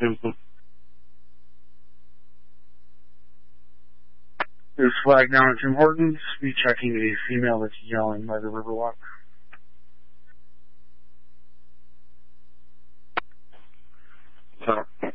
This flag down at Tim Hortons. Be checking a female that's yelling by the Riverwalk.